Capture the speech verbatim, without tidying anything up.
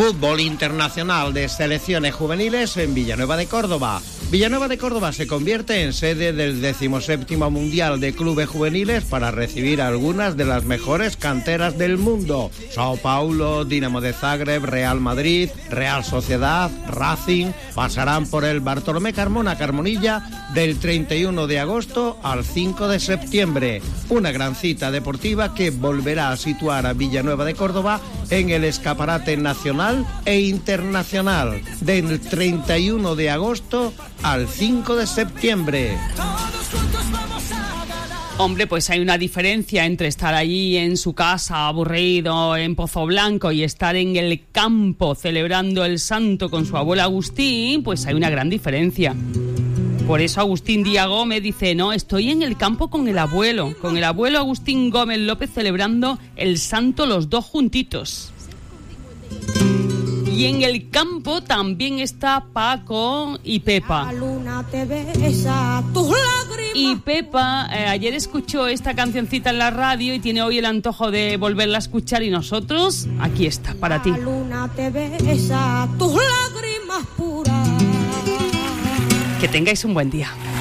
Fútbol internacional de selecciones juveniles en Villanueva de Córdoba. Villanueva de Córdoba se convierte en sede del decimoséptimo Mundial de Clubes Juveniles para recibir algunas de las mejores canteras del mundo. Sao Paulo, Dinamo de Zagreb, Real Madrid, Real Sociedad, Racing pasarán por el Bartolomé Carmona Carmonilla del treinta y uno de agosto al cinco de septiembre. Una gran cita deportiva que volverá a situar a Villanueva de Córdoba en el escaparate nacional e internacional del treinta y uno de agosto al cinco de septiembre. Hombre, pues hay una diferencia entre estar allí en su casa aburrido en Pozo Blanco y estar en el campo celebrando el santo con su abuelo Agustín, pues hay una gran diferencia. Por eso Agustín Díaz Gómez dice, no, estoy en el campo con el abuelo, con el abuelo Agustín Gómez López celebrando el santo los dos juntitos. Y en el campo también está Paco y Pepa. Y Pepa eh, ayer escuchó esta cancioncita en la radio y tiene hoy el antojo de volverla a escuchar, y nosotros, aquí está, para ti. La luna te besa, tus lágrimas puras. Que tengáis un buen día.